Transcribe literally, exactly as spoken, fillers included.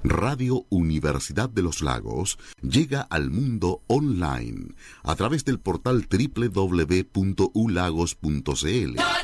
Radio Universidad de los Lagos llega al mundo online a través del portal doble u doble u doble u punto u lagos punto c l.